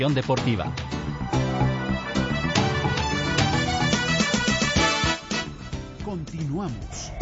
Deportiva. Continuamos.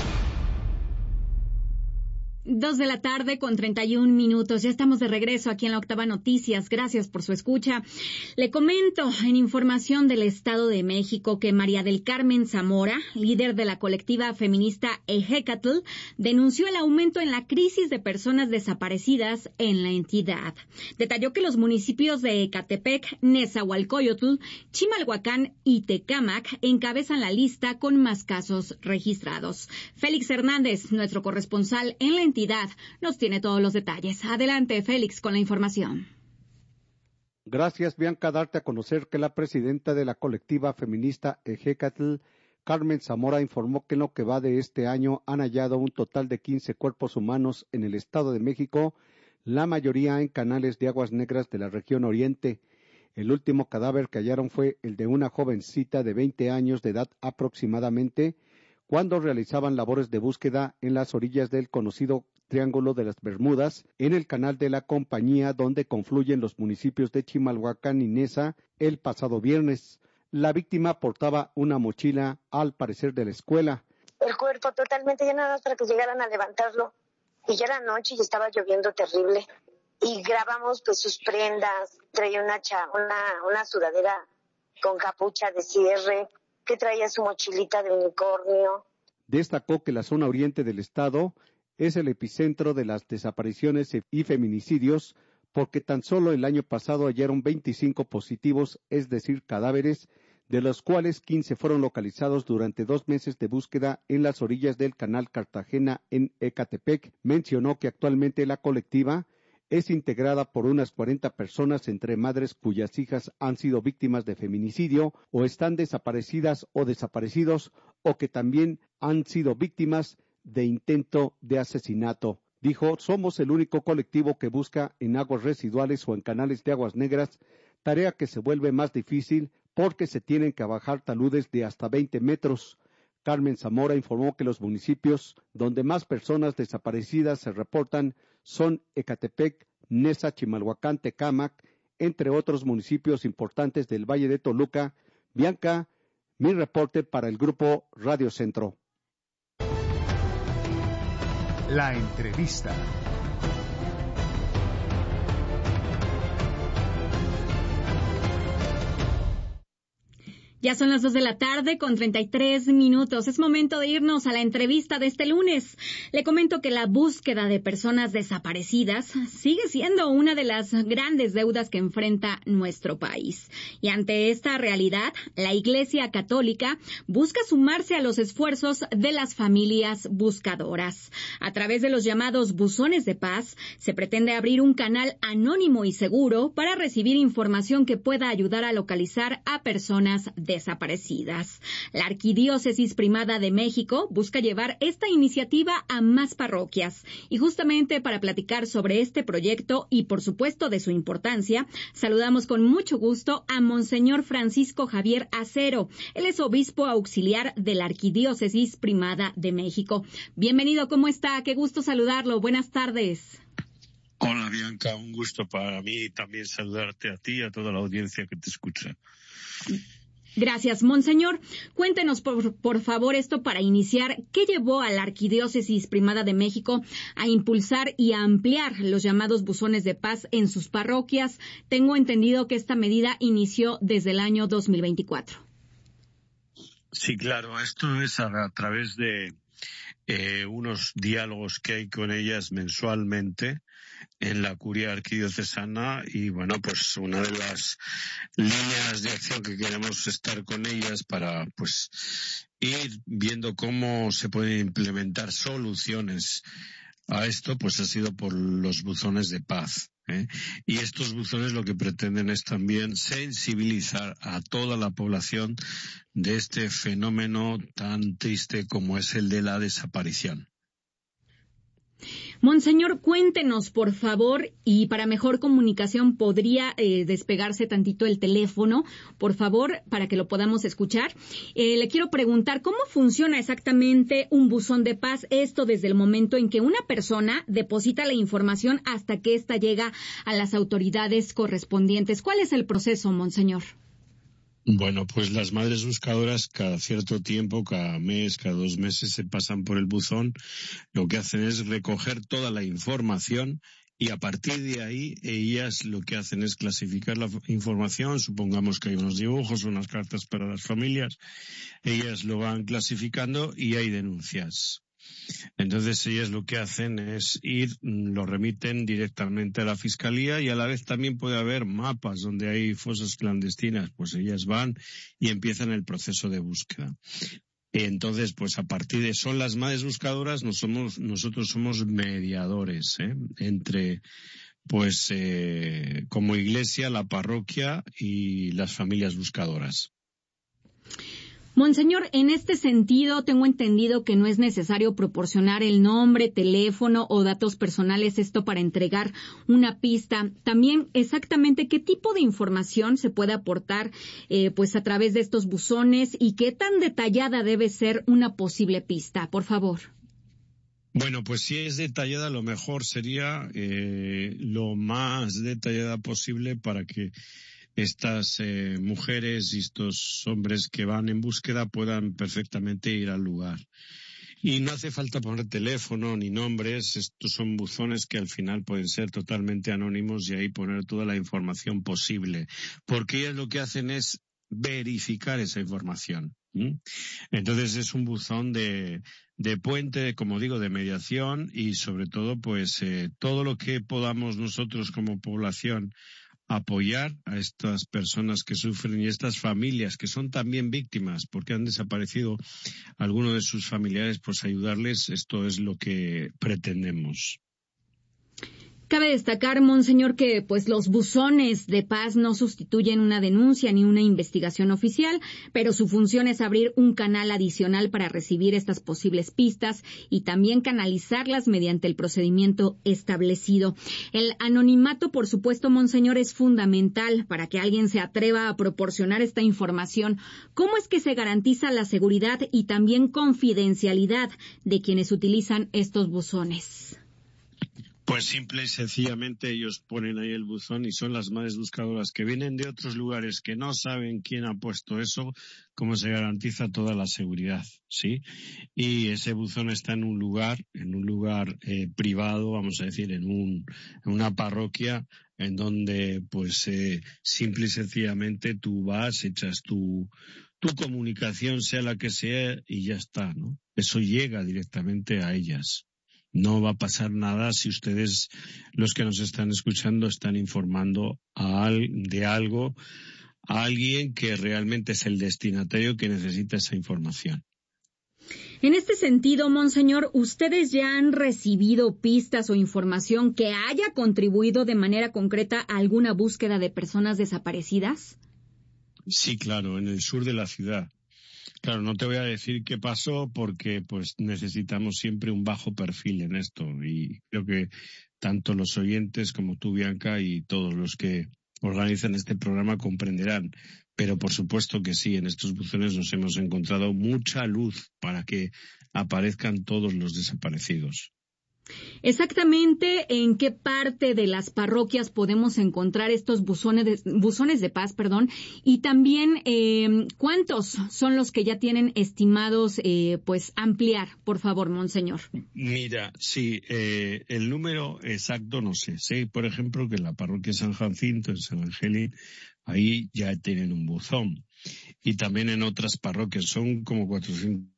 2:31 p.m. Ya estamos de regreso aquí en la Octava Noticias. Gracias por su escucha. Le comento en información del Estado de México que María del Carmen Zamora, líder de la colectiva feminista Ejecatl, denunció el aumento en la crisis de personas desaparecidas en la entidad. Detalló que los municipios de Ecatepec, Nezahualcóyotl, Chimalhuacán y Tecámac encabezan la lista con más casos registrados. Félix Hernández, nuestro corresponsal en la entidad, nos tiene todos los detalles. Adelante, Félix, con la información. Gracias, Bianca. Darte a conocer que la presidenta de la colectiva feminista Ejecatl, Carmen Zamora, informó que en lo que va de este año han hallado un total de 15 cuerpos humanos en el Estado de México, la mayoría en canales de aguas negras de la región oriente. El último cadáver que hallaron fue el de una jovencita de 20 años de edad aproximadamente, cuando realizaban labores de búsqueda en las orillas del conocido Triángulo de las Bermudas, en el canal de la Compañía, donde confluyen los municipios de Chimalhuacán y Neza, el pasado viernes. La víctima portaba una mochila, al parecer de la escuela. El cuerpo totalmente ya nada más para que llegaran a levantarlo. Y ya era noche y estaba lloviendo terrible. Y grabamos pues sus prendas. Traía una sudadera con capucha de cierre, que traía su mochilita de unicornio. Destacó que la zona oriente del estado es el epicentro de las desapariciones y feminicidios, porque tan solo el año pasado hallaron 25 positivos, es decir, cadáveres, de los cuales 15 fueron localizados durante 2 meses de búsqueda en las orillas del canal Cartagena en Ecatepec. Mencionó que actualmente la colectiva es integrada por unas 40 personas, entre madres cuyas hijas han sido víctimas de feminicidio o están desaparecidas o desaparecidos, o que también han sido víctimas de intento de asesinato. Dijo, somos el único colectivo que busca en aguas residuales o en canales de aguas negras, tarea que se vuelve más difícil porque se tienen que bajar taludes de hasta 20 metros. Carmen Zamora informó que los municipios donde más personas desaparecidas se reportan son Ecatepec, Neza, Chimalhuacán, Tecámac, entre otros municipios importantes del Valle de Toluca. Bianca, mi reporte para el grupo Radio Centro. La entrevista. Ya son las 2:33 p.m. Es momento de irnos a la entrevista de este lunes. Le comento que la búsqueda de personas desaparecidas sigue siendo una de las grandes deudas que enfrenta nuestro país. Y ante esta realidad, la Iglesia Católica busca sumarse a los esfuerzos de las familias buscadoras. A través de los llamados buzones de paz, se pretende abrir un canal anónimo y seguro para recibir información que pueda ayudar a localizar a personas desaparecidas. La Arquidiócesis Primada de México busca llevar esta iniciativa a más parroquias. Y justamente para platicar sobre este proyecto y, por supuesto, de su importancia, saludamos con mucho gusto a Monseñor Francisco Javier Acero. Él es obispo auxiliar de la Arquidiócesis Primada de México. Bienvenido, ¿cómo está? Qué gusto saludarlo. Buenas tardes. Hola, Bianca, un gusto para mí también saludarte a ti y a toda la audiencia que te escucha. Gracias, Monseñor. Cuéntenos, por favor, esto para iniciar, ¿qué llevó a la Arquidiócesis Primada de México a impulsar y a ampliar los llamados buzones de paz en sus parroquias? Tengo entendido que esta medida inició desde el año 2024. Sí, claro, esto es a través de unos diálogos que hay con ellas mensualmente en la curia arquidiocesana, y bueno, pues una de las líneas de acción que queremos estar con ellas para pues ir viendo cómo se pueden implementar soluciones a esto, pues ha sido por los buzones de paz. Y estos buzones lo que pretenden es también sensibilizar a toda la población de este fenómeno tan triste como es el de la desaparición. Monseñor, cuéntenos, por favor, y para mejor comunicación, ¿podría despegarse tantito el teléfono, por favor, para que lo podamos escuchar? Le quiero preguntar, ¿cómo funciona exactamente un buzón de paz? Esto desde el momento en que una persona deposita la información hasta que ésta llega a las autoridades correspondientes. ¿Cuál es el proceso, Monseñor? Bueno, pues las madres buscadoras cada cierto tiempo, cada mes, cada 2 meses se pasan por el buzón. Lo que hacen es recoger toda la información y a partir de ahí ellas lo que hacen es clasificar la información. Supongamos que hay unos dibujos, unas cartas para las familias. Ellas lo van clasificando y hay denuncias. Entonces ellas lo que hacen es lo remiten directamente a la fiscalía y a la vez también puede haber mapas donde hay fosas clandestinas, pues ellas van y empiezan el proceso de búsqueda. Entonces, pues a partir de son las madres buscadoras, nosotros somos mediadores, entre pues como iglesia, la parroquia y las familias buscadoras. Monseñor, en este sentido, tengo entendido que no es necesario proporcionar el nombre, teléfono o datos personales, esto para entregar una pista. También, exactamente, ¿qué tipo de información se puede aportar pues a través de estos buzones y qué tan detallada debe ser una posible pista? Por favor. Bueno, pues si es detallada, lo mejor sería lo más detallada posible para que estas mujeres y estos hombres que van en búsqueda puedan perfectamente ir al lugar. Y no hace falta poner teléfono ni nombres, estos son buzones que al final pueden ser totalmente anónimos y ahí poner toda la información posible, porque ellas lo que hacen es verificar esa información. Entonces es un buzón de puente, como digo, de mediación y sobre todo pues todo lo que podamos nosotros como población apoyar a estas personas que sufren y estas familias que son también víctimas porque han desaparecido algunos de sus familiares, pues ayudarles, esto es lo que pretendemos. Cabe destacar, Monseñor, que pues los buzones de paz no sustituyen una denuncia ni una investigación oficial, pero su función es abrir un canal adicional para recibir estas posibles pistas y también canalizarlas mediante el procedimiento establecido. El anonimato, por supuesto, Monseñor, es fundamental para que alguien se atreva a proporcionar esta información. ¿Cómo es que se garantiza la seguridad y también confidencialidad de quienes utilizan estos buzones? Pues simple y sencillamente ellos ponen ahí el buzón y son las madres buscadoras que vienen de otros lugares que no saben quién ha puesto eso, cómo se garantiza toda la seguridad, ¿sí? Y ese buzón está en un lugar privado, vamos a decir, en una parroquia en donde pues simple y sencillamente tú vas, echas tu comunicación, sea la que sea, y ya está, ¿no? Eso llega directamente a ellas. No va a pasar nada si ustedes, los que nos están escuchando, están informando de algo a alguien que realmente es el destinatario que necesita esa información. En este sentido, Monseñor, ¿ustedes ya han recibido pistas o información que haya contribuido de manera concreta a alguna búsqueda de personas desaparecidas? Sí, claro, en el sur de la ciudad. Claro, no te voy a decir qué pasó porque pues necesitamos siempre un bajo perfil en esto y creo que tanto los oyentes como tú, Bianca, y todos los que organizan este programa comprenderán. Pero por supuesto que sí, en estos buzones nos hemos encontrado mucha luz para que aparezcan todos los desaparecidos. Exactamente, ¿en qué parte de las parroquias podemos encontrar estos buzones de paz, y también cuántos son los que ya tienen estimados, pues ampliar, por favor, Monseñor? Mira, sí, el número exacto no sé. Sé, por ejemplo, que en la parroquia San Jacinto, en San Angelín, ahí ya tienen un buzón y también en otras parroquias son como 400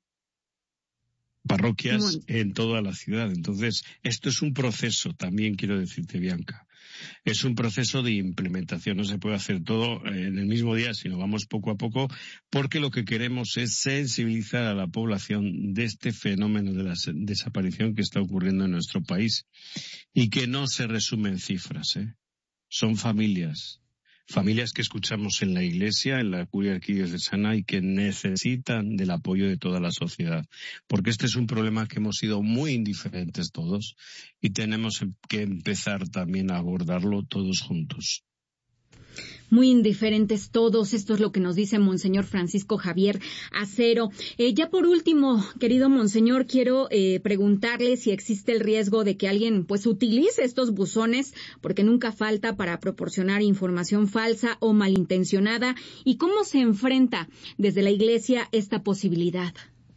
parroquias en toda la ciudad. Entonces, esto es un proceso, también quiero decirte, Bianca. Es un proceso de implementación, no se puede hacer todo en el mismo día, sino vamos poco a poco, porque lo que queremos es sensibilizar a la población de este fenómeno de la desaparición que está ocurriendo en nuestro país y que no se resume en cifras, Son familias, familias que escuchamos en la Iglesia, en la Curia Arquidiocesana, y que necesitan del apoyo de toda la sociedad. Porque este es un problema que hemos sido muy indiferentes todos y tenemos que empezar también a abordarlo todos juntos. Muy indiferentes todos, esto es lo que nos dice Monseñor Francisco Javier Acero. Ya por último, querido Monseñor, quiero preguntarle si existe el riesgo de que alguien pues utilice estos buzones, porque nunca falta, para proporcionar información falsa o malintencionada, y cómo se enfrenta desde la Iglesia esta posibilidad.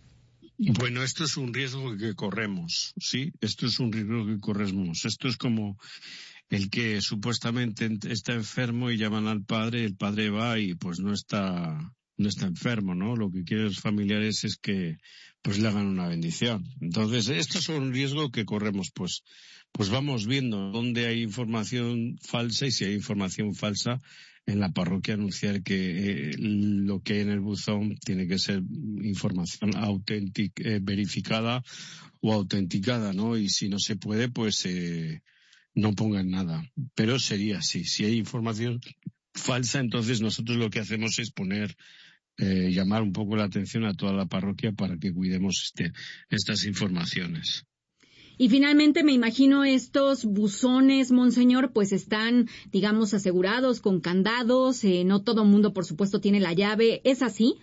Bueno, esto es un riesgo que corremos, ¿sí? Esto es un riesgo que corremos. Esto es como el que supuestamente está enfermo y llaman al padre, el padre va y pues no está enfermo, ¿no? Lo que quieren los familiares es que pues le hagan una bendición. Entonces, esto es un riesgo que corremos, pues vamos viendo dónde hay información falsa, y si hay información falsa en la parroquia, anunciar que lo que hay en el buzón tiene que ser información verificada o autenticada, ¿no? Y si no se puede, pues no pongan nada. Pero sería así. Si hay información falsa, entonces nosotros lo que hacemos es llamar un poco la atención a toda la parroquia para que cuidemos estas informaciones. Y finalmente, me imagino estos buzones, Monseñor, pues están, digamos, asegurados con candados. No todo mundo, por supuesto, tiene la llave. ¿Es así?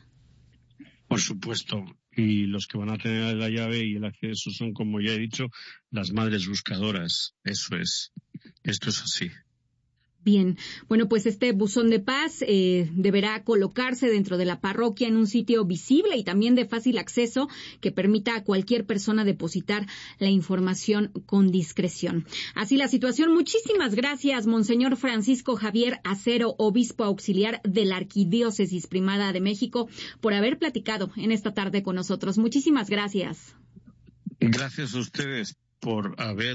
Por supuesto. Y los que van a tener la llave y el acceso son, como ya he dicho, las madres buscadoras. Eso es. Esto es así. Bien, bueno, pues este buzón de paz deberá colocarse dentro de la parroquia en un sitio visible y también de fácil acceso, que permita a cualquier persona depositar la información con discreción. Así la situación. Muchísimas gracias, Monseñor Francisco Javier Acero, obispo auxiliar de la Arquidiócesis Primada de México, por haber platicado en esta tarde con nosotros. Muchísimas gracias. Gracias a ustedes por haber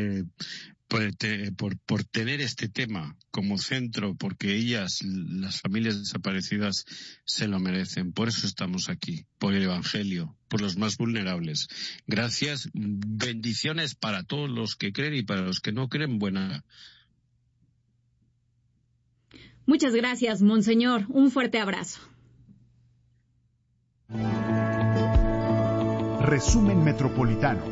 por tener este tema como centro, porque ellas, las familias desaparecidas, se lo merecen. Por eso estamos aquí, por el Evangelio, por los más vulnerables. Gracias, bendiciones para todos los que creen y para los que no creen. Buena. Muchas gracias, Monseñor. Un fuerte abrazo. Resumen Metropolitano.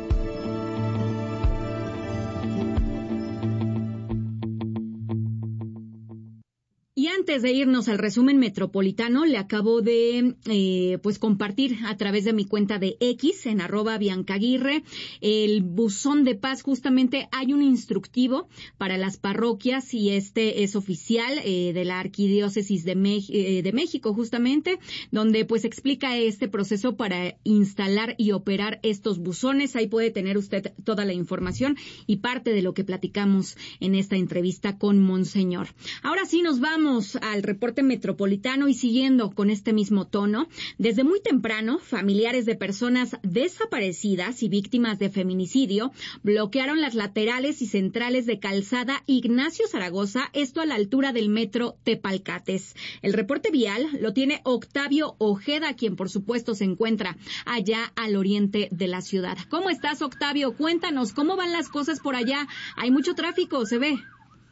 Y antes de irnos al resumen metropolitano, le acabo de compartir a través de mi cuenta de X, en @Biancaguirre, el buzón de paz. Justamente hay un instructivo para las parroquias, y este es oficial de la Arquidiócesis de México, justamente, donde pues explica este proceso para instalar y operar estos buzones. Ahí puede tener usted toda la información y parte de lo que platicamos en esta entrevista con Monseñor. Ahora sí nos vamos al reporte metropolitano, y siguiendo con este mismo tono, desde muy temprano, familiares de personas desaparecidas y víctimas de feminicidio bloquearon las laterales y centrales de Calzada Ignacio Zaragoza, esto a la altura del metro Tepalcates. El reporte vial lo tiene Octavio Ojeda, quien por supuesto se encuentra allá al oriente de la ciudad. ¿Cómo estás, Octavio? Cuéntanos, ¿cómo van las cosas por allá? Hay mucho tráfico, se ve.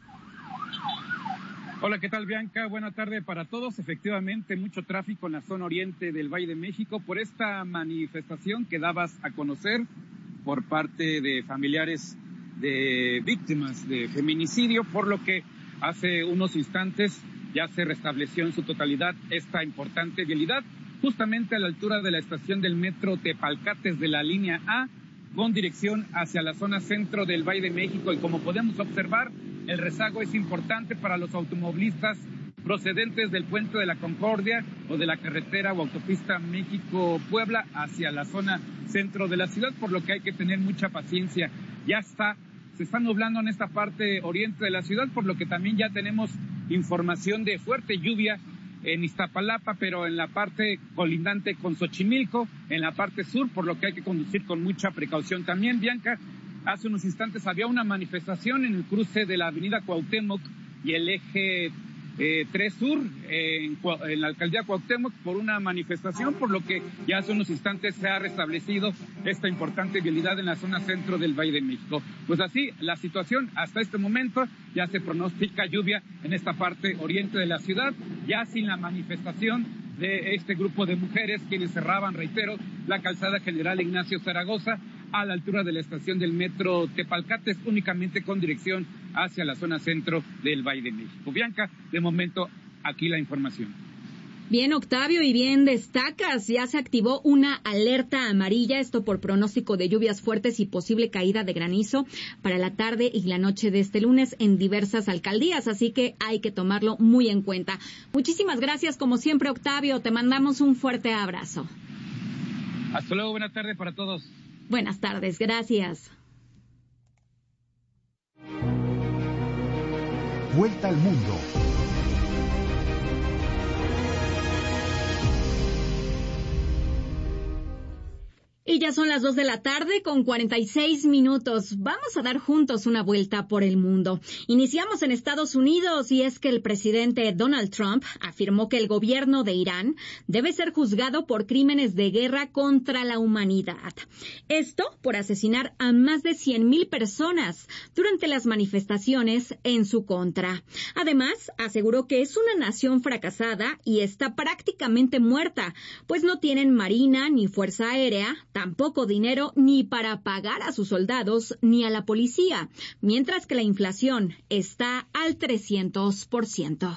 Hola, ¿qué tal, Bianca? Buena tarde para todos. Efectivamente, mucho tráfico en la zona oriente del Valle de México por esta manifestación que dabas a conocer por parte de familiares de víctimas de feminicidio, por lo que hace unos instantes ya se restableció en su totalidad esta importante vialidad, justamente a la altura de la estación del metro Tepalcates de la línea A, con dirección hacia la zona centro del Valle de México. Y como podemos observar, el rezago es importante para los automovilistas procedentes del Puente de la Concordia o de la carretera o autopista México-Puebla hacia la zona centro de la ciudad, por lo que hay que tener mucha paciencia. Se está nublando en esta parte oriente de la ciudad, por lo que también ya tenemos información de fuerte lluvia en Iztapalapa, pero en la parte colindante con Xochimilco, en la parte sur, por lo que hay que conducir con mucha precaución también, Bianca. Hace unos instantes había una manifestación en el cruce de la avenida Cuauhtémoc y el eje 3 Sur, en la alcaldía Cuauhtémoc, por una manifestación, por lo que ya hace unos instantes se ha restablecido esta importante vialidad en la zona centro del Valle de México. Pues así, la situación hasta este momento, ya se pronostica lluvia en esta parte oriente de la ciudad, ya sin la manifestación de este grupo de mujeres quienes cerraban, reitero, la calzada General Ignacio Zaragoza a la altura de la estación del metro Tepalcates, únicamente con dirección hacia la zona centro del Valle de México. Bianca, de momento, aquí la información. Bien, Octavio, y bien destacas, ya se activó una alerta amarilla, esto por pronóstico de lluvias fuertes y posible caída de granizo para la tarde y la noche de este lunes en diversas alcaldías, así que hay que tomarlo muy en cuenta. Muchísimas gracias, como siempre, Octavio, te mandamos un fuerte abrazo. Hasta luego, buena tarde para todos. Buenas tardes, gracias. Vuelta al mundo. Y ya son las 2 de la tarde con 46 minutos. Vamos a dar juntos una vuelta por el mundo. Iniciamos en Estados Unidos y es que el presidente Donald Trump afirmó que el gobierno de Irán debe ser juzgado por crímenes de guerra contra la humanidad. Esto por asesinar a más de 100,000 personas durante las manifestaciones en su contra. Además, aseguró que es una nación fracasada y está prácticamente muerta, pues no tienen marina ni fuerza aérea, tampoco dinero ni para pagar a sus soldados ni a la policía, mientras que la inflación está al 300%.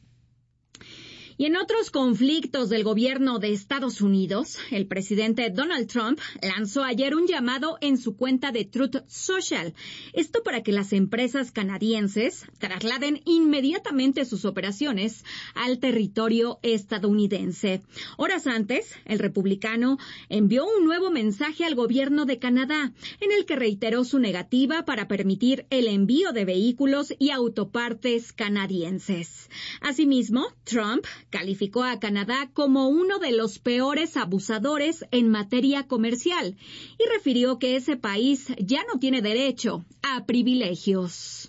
Y en otros conflictos del gobierno de Estados Unidos, el presidente Donald Trump lanzó ayer un llamado en su cuenta de Truth Social. Esto para que las empresas canadienses trasladen inmediatamente sus operaciones al territorio estadounidense. Horas antes, el republicano envió un nuevo mensaje al gobierno de Canadá, en el que reiteró su negativa para permitir el envío de vehículos y autopartes canadienses. Asimismo, Trump calificó a Canadá como uno de los peores abusadores en materia comercial y refirió que ese país ya no tiene derecho a privilegios.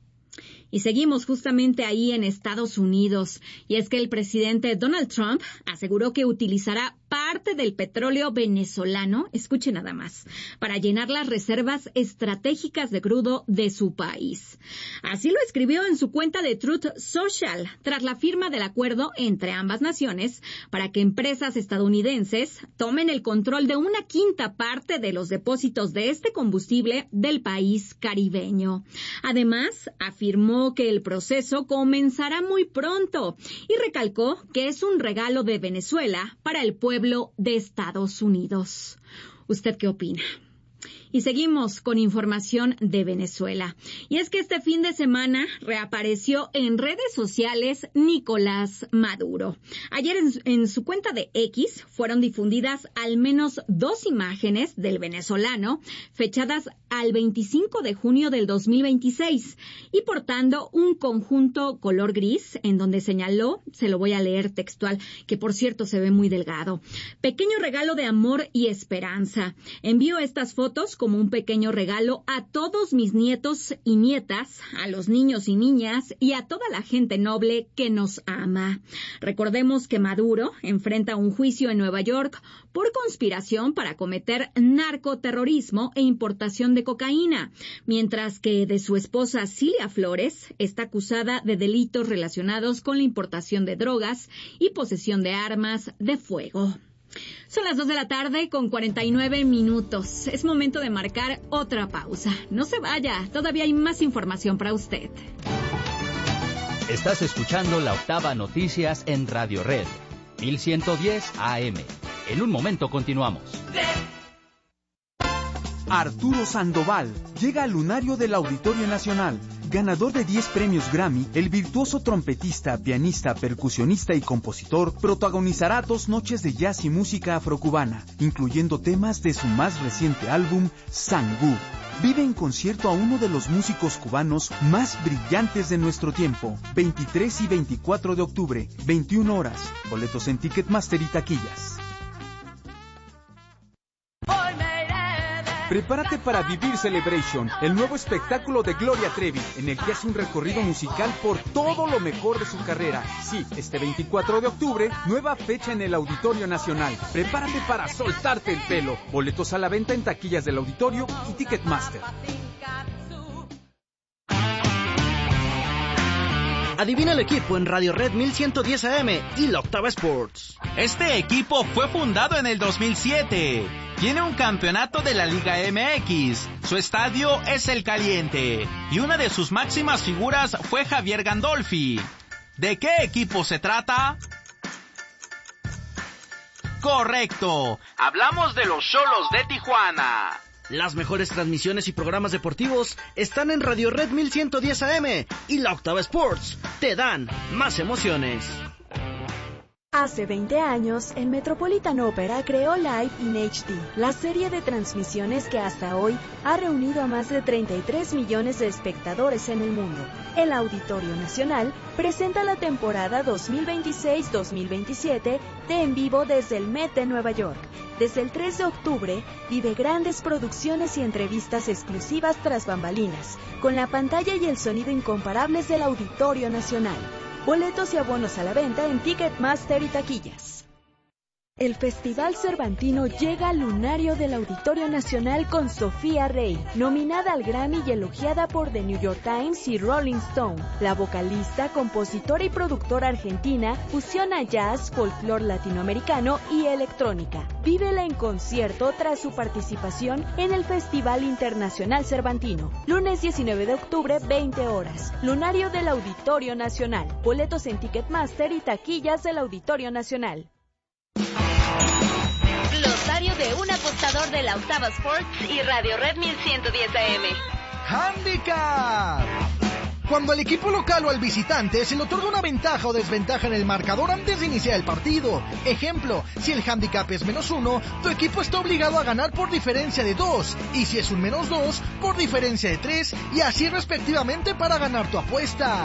Y seguimos justamente ahí en Estados Unidos, y es que el presidente Donald Trump aseguró que utilizará parte del petróleo venezolano, escuche nada más, para llenar las reservas estratégicas de crudo de su país. Así lo escribió en su cuenta de Truth Social, tras la firma del acuerdo entre ambas naciones para que empresas estadounidenses tomen el control de 1/5 parte de los depósitos de este combustible del país caribeño. Además, afirmó que el proceso comenzará muy pronto y recalcó que es un regalo de Venezuela para el pueblo de Estados Unidos. ¿Usted qué opina? Y seguimos con información de Venezuela. Y es que este fin de semana reapareció en redes sociales Nicolás Maduro. Ayer en su cuenta de X fueron difundidas al menos 2 imágenes del venezolano fechadas al 25 de junio del 2026 y portando un conjunto color gris en donde señaló, se lo voy a leer textual, que por cierto se ve muy delgado: pequeño regalo de amor y esperanza. Envío estas fotos como un pequeño regalo a todos mis nietos y nietas, a los niños y niñas y a toda la gente noble que nos ama. Recordemos que Maduro enfrenta un juicio en Nueva York por conspiración para cometer narcoterrorismo e importación de cocaína, mientras que de su esposa Cilia Flores está acusada de delitos relacionados con la importación de drogas y posesión de armas de fuego. Son las 2 de la tarde con 49 minutos. Es momento de marcar otra pausa. No se vaya, todavía hay más información para usted. Estás escuchando La Octava Noticias en Radio Red, 1110 AM. En un momento continuamos. Arturo Sandoval llega al lunario del Auditorio Nacional. Ganador de 10 premios Grammy, el virtuoso trompetista, pianista, percusionista y compositor protagonizará 2 noches de jazz y música afrocubana, incluyendo temas de su más reciente álbum, Sangú. Vive en concierto a uno de los músicos cubanos más brillantes de nuestro tiempo. 23 y 24 de octubre, 21 horas. Boletos en Ticketmaster y taquillas. Prepárate para vivir Celebration, el nuevo espectáculo de Gloria Trevi, en el que hace un recorrido musical por todo lo mejor de su carrera. Sí, este 24 de octubre, nueva fecha en el Auditorio Nacional. Prepárate para soltarte el pelo. Boletos a la venta en taquillas del Auditorio y Ticketmaster. Adivina el equipo en Radio Red 1110 AM y la Octava Sports. Este equipo fue fundado en el 2007. Tiene un campeonato de la Liga MX. Su estadio es el Caliente. Y una de sus máximas figuras fue Javier Gandolfi. ¿De qué equipo se trata? Correcto. Hablamos de los Xolos de Tijuana. Las mejores transmisiones y programas deportivos están en Radio Red 1110 AM y la Octava Sports. Te dan más emociones. Hace 20 años, el Metropolitan Opera creó Live in HD, la serie de transmisiones que hasta hoy ha reunido a más de 33 millones de espectadores en el mundo. El Auditorio Nacional presenta la temporada 2026-2027 de En Vivo desde el Met de Nueva York. Desde el 3 de octubre, vive grandes producciones y entrevistas exclusivas tras bambalinas, con la pantalla y el sonido incomparables del Auditorio Nacional. Boletos y abonos a la venta en Ticketmaster y taquillas. El Festival Cervantino llega al lunario del Auditorio Nacional con Sofía Rey, nominada al Grammy y elogiada por The New York Times y Rolling Stone. La vocalista, compositora y productora argentina fusiona jazz, folclore latinoamericano y electrónica. Vívela en concierto tras su participación en el Festival Internacional Cervantino. Lunes 19 de octubre, 20 horas. Lunario del Auditorio Nacional. Boletos en Ticketmaster y taquillas del Auditorio Nacional. Glosario de un apostador de la Octava Sports y Radio Red 1110 AM. ¡Handicap! Cuando al equipo local o al visitante se le otorga una ventaja o desventaja en el marcador antes de iniciar el partido. Ejemplo, si el handicap es -1, tu equipo está obligado a ganar por diferencia de 2, y si es un -2, por diferencia de 3, y así respectivamente para ganar tu apuesta.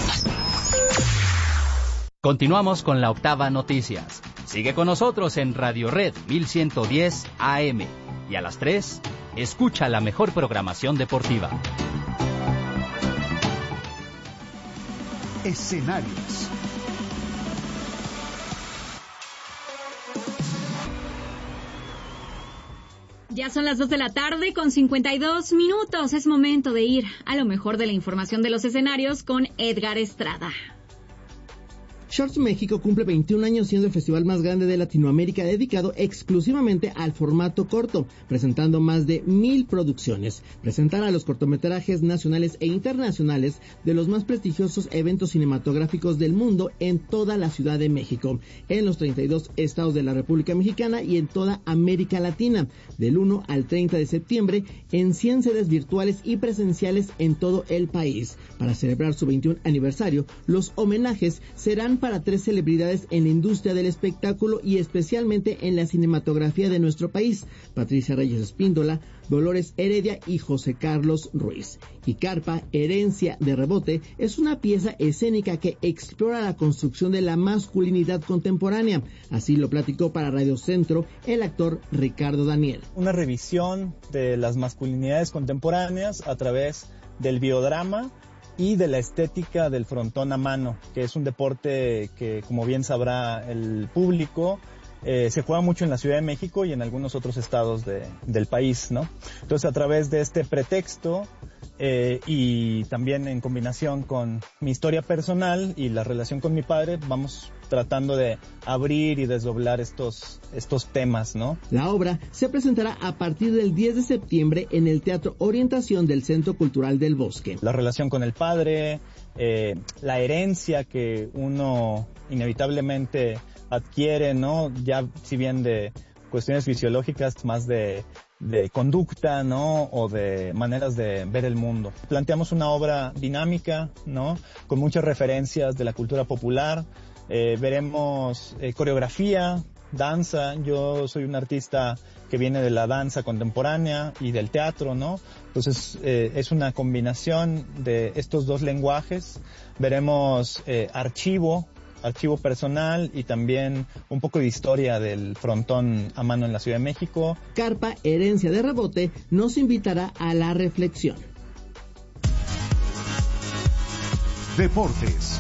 Continuamos con la Octava Noticias. Sigue con nosotros en Radio Red 1110 AM. Y a las 3, escucha la mejor programación deportiva. Escenarios. Ya son las 2 de la tarde con 52 minutos. Es momento de ir a lo mejor de la información de los escenarios con Edgar Estrada. Shorts México cumple 21 años siendo el festival más grande de Latinoamérica dedicado exclusivamente al formato corto, presentando más de 1000 producciones. Presentará los cortometrajes nacionales e internacionales de los más prestigiosos eventos cinematográficos del mundo en toda la Ciudad de México, en los 32 estados de la República Mexicana y en toda América Latina, del 1 al 30 de septiembre, en 100 sedes virtuales y presenciales en todo el país. Para celebrar su 21 aniversario, los homenajes serán para 3 celebridades en la industria del espectáculo y especialmente en la cinematografía de nuestro país: Patricia Reyes Espíndola, Dolores Heredia y José Carlos Ruiz. Y Carpa, Herencia de Rebote, es una pieza escénica que explora la construcción de la masculinidad contemporánea. Así lo platicó para Radio Centro el actor Ricardo Daniel. Una revisión de las masculinidades contemporáneas a través del biodrama y de la estética del frontón a mano, que es un deporte que, como bien sabrá el público, se juega mucho en la Ciudad de México y en algunos otros estados del país, ¿no? Entonces, a través de este pretexto y también en combinación con mi historia personal y la relación con mi padre, vamos tratando de abrir y desdoblar estos temas, ¿no? La obra se presentará a partir del 10 de septiembre en el Teatro Orientación del Centro Cultural del Bosque. La relación con el padre, la herencia que uno inevitablemente adquiere, ¿no? Ya si bien de cuestiones fisiológicas, más de conducta, ¿no? O de maneras de ver el mundo. Planteamos una obra dinámica, ¿no? Con muchas referencias de la cultura popular. Veremos coreografía, danza. Yo soy un artista que viene de la danza contemporánea y del teatro, ¿no? Entonces es una combinación de estos dos lenguajes. Veremos archivo archivo personal y también un poco de historia del frontón a mano en la Ciudad de México. Carpa, herencia de rebote, nos invitará a la reflexión. Deportes.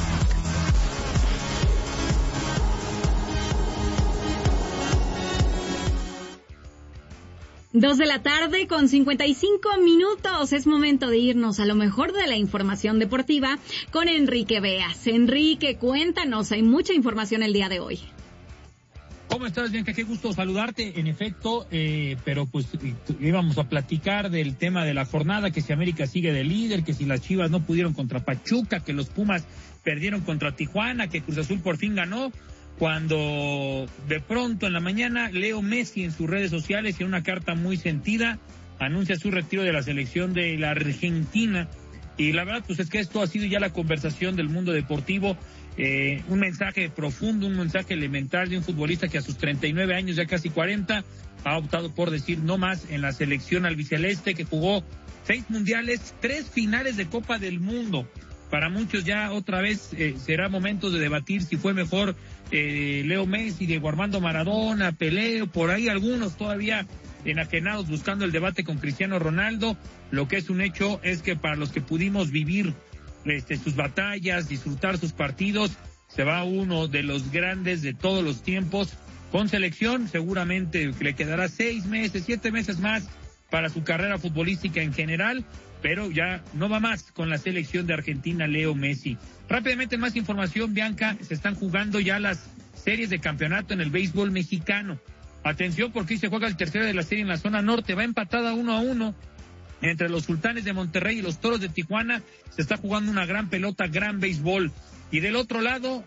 Dos de la tarde con 55 minutos. Es momento de irnos a lo mejor de la información deportiva con Enrique Beas. Enrique, cuéntanos, hay mucha información el día de hoy. ¿Cómo estás, Bianca? Qué gusto saludarte, en efecto, pero pues íbamos a platicar del tema de la jornada, que si América sigue de líder, que si las Chivas no pudieron contra Pachuca, que los Pumas perdieron contra Tijuana, que Cruz Azul por fin ganó, cuando de pronto en la mañana Leo Messi en sus redes sociales, en una carta muy sentida, anuncia su retiro de la selección de la Argentina, y la verdad pues es que esto ha sido ya la conversación del mundo deportivo. Un mensaje profundo, un mensaje elemental de un futbolista que a sus 39 años, ya casi 40, ha optado por decir no más en la selección albiceleste, que jugó 6 mundiales, 3 finales de Copa del Mundo. Para muchos ya otra vez será momento de debatir si fue mejor Leo Messi, Diego Armando Maradona, Pelé, por ahí algunos todavía enajenados buscando el debate con Cristiano Ronaldo. Lo que es un hecho es que para los que pudimos vivir sus batallas, disfrutar sus partidos, se va uno de los grandes de todos los tiempos con selección. Seguramente le quedará 6 meses, 7 meses más para su carrera futbolística en general, pero ya no va más con la selección de Argentina, Leo Messi. Rápidamente, más información, Bianca, se están jugando ya las series de campeonato en el béisbol mexicano. Atención, porque hoy se juega el tercero de la serie en la zona norte, va empatada 1-1. Entre los Sultanes de Monterrey y los Toros de Tijuana se está jugando una gran pelota, gran béisbol. Y del otro lado,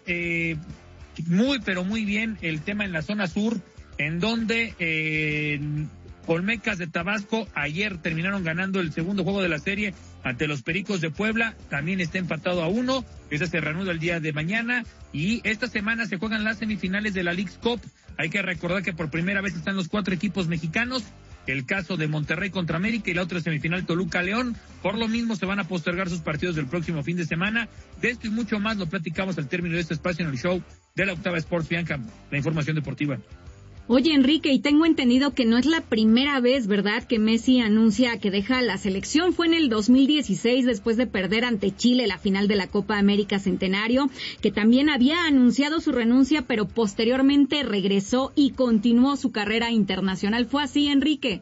muy pero muy bien el tema en la zona sur, en donde Olmecas de Tabasco ayer terminaron ganando el segundo juego de la serie ante los Pericos de Puebla. También está empatado a 1. Ese se reanuda el día de mañana. Y esta semana se juegan las semifinales de la Leagues Cup. Hay que recordar que por primera vez están los 4 equipos mexicanos. El caso de Monterrey contra América y la otra semifinal Toluca-León. Por lo mismo se van a postergar sus partidos del próximo fin de semana. De esto y mucho más lo platicamos al término de este espacio en el show de la Octava Sports. Bianca, la información deportiva. Oye, Enrique, y tengo entendido que no es la primera vez, ¿verdad?, que Messi anuncia que deja la selección. Fue en el 2016, después de perder ante Chile la final de la Copa América Centenario, que también había anunciado su renuncia, pero posteriormente regresó y continuó su carrera internacional. ¿Fue así, Enrique?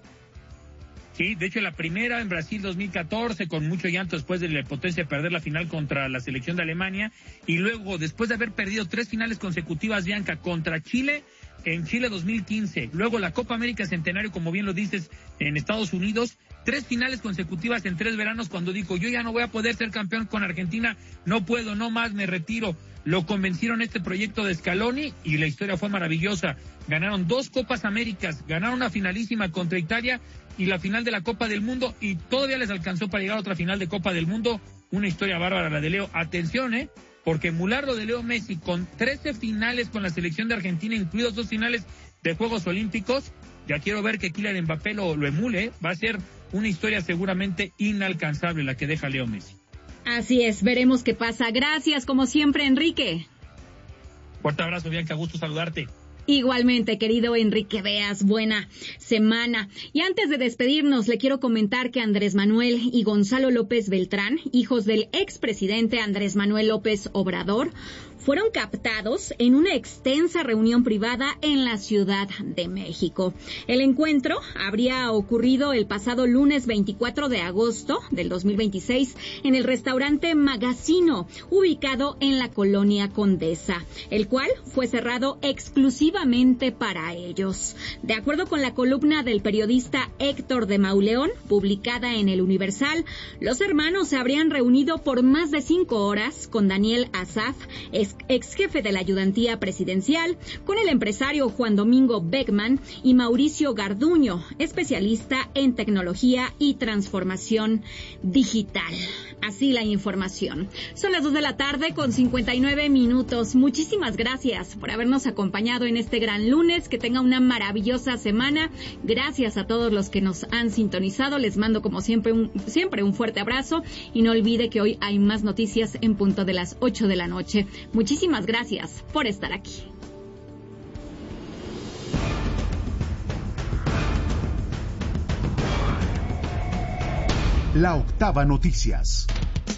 Sí, de hecho la primera en Brasil 2014, con mucho llanto después de la potencia de perder la final contra la selección de Alemania, y luego después de haber perdido 3 finales consecutivas, Bianca, contra Chile, en Chile 2015, luego la Copa América Centenario, como bien lo dices, en Estados Unidos, 3 finales consecutivas en 3 veranos, cuando dijo, yo ya no voy a poder ser campeón con Argentina, no puedo, no más, me retiro. Lo convencieron este proyecto de Scaloni y la historia fue maravillosa. Ganaron 2 Copas Américas, ganaron una finalísima contra Italia y la final de la Copa del Mundo, y todavía les alcanzó para llegar a otra final de Copa del Mundo. Una historia bárbara la de Leo. Atención, porque emular lo de Leo Messi con 13 finales con la selección de Argentina, incluidos 2 finales de Juegos Olímpicos, ya quiero ver que Kylian Mbappé lo emule, va a ser una historia seguramente inalcanzable la que deja Leo Messi. Así es, veremos qué pasa. Gracias, como siempre, Enrique. Fuerte abrazo, Bianca, gusto saludarte. Igualmente, querido Enrique Beas, buena semana. Y antes de despedirnos, le quiero comentar que Andrés Manuel y Gonzalo López Beltrán, hijos del expresidente Andrés Manuel López Obrador, fueron captados en una extensa reunión privada en la Ciudad de México. El encuentro habría ocurrido el pasado lunes 24 de agosto del 2026 en el restaurante Magazino, ubicado en la colonia Condesa, el cual fue cerrado exclusivamente para ellos. De acuerdo con la columna del periodista Héctor de Mauleón, publicada en El Universal, los hermanos se habrían reunido por más de 5 horas con Daniel Asaf, ex jefe de la ayudantía presidencial, con el empresario Juan Domingo Beckman y Mauricio Garduño, especialista en tecnología y transformación digital. Así la información. Son las 2 de la tarde con 59 minutos. Muchísimas gracias por habernos acompañado en este este gran lunes, que tenga una maravillosa semana. Gracias a todos los que nos han sintonizado, les mando como siempre un fuerte abrazo y no olvide que hoy hay más noticias en punto de las 8 de la noche. Muchísimas gracias por estar aquí. La Octava Noticias.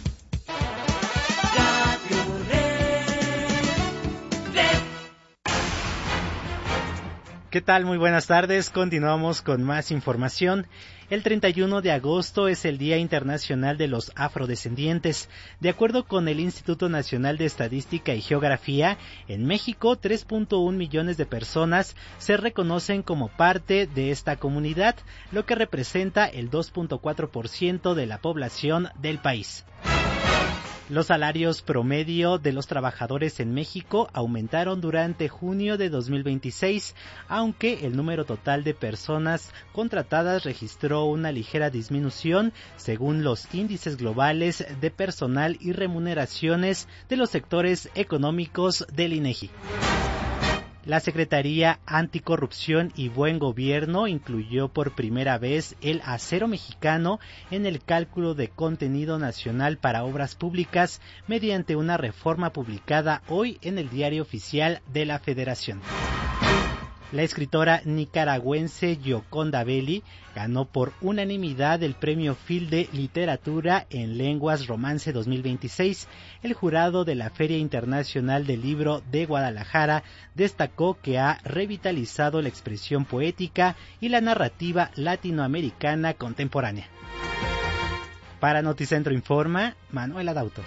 ¿Qué tal? Muy buenas tardes. Continuamos con más información. El 31 de agosto es el Día Internacional de los Afrodescendientes. De acuerdo con el Instituto Nacional de Estadística y Geografía, en México 3.1 millones de personas se reconocen como parte de esta comunidad, lo que representa el 2.4% de la población del país. Los salarios promedio de los trabajadores en México aumentaron durante junio de 2026, aunque el número total de personas contratadas registró una ligera disminución según los índices globales de personal y remuneraciones de los sectores económicos del INEGI. La Secretaría Anticorrupción y Buen Gobierno incluyó por primera vez el acero mexicano en el cálculo de contenido nacional para obras públicas mediante una reforma publicada hoy en el Diario Oficial de la Federación. La escritora nicaragüense Gioconda Belli ganó por unanimidad el Premio Phil de Literatura en Lenguas Romance 2026. El jurado de la Feria Internacional del Libro de Guadalajara destacó que ha revitalizado la expresión poética y la narrativa latinoamericana contemporánea. Para Noticentro Informa, Manuel Adauto.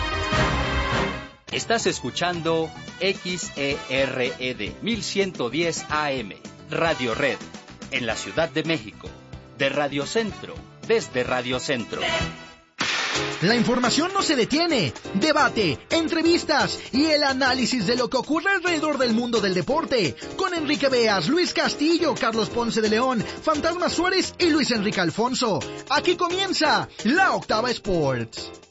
Estás escuchando XERED 1110 AM, Radio Red, en la Ciudad de México, de Radio Centro, desde Radio Centro. La información no se detiene. Debate, entrevistas y el análisis de lo que ocurre alrededor del mundo del deporte. Con Enrique Beas, Luis Castillo, Carlos Ponce de León, Fantasma Suárez y Luis Enrique Alfonso. Aquí comienza La Octava Sports.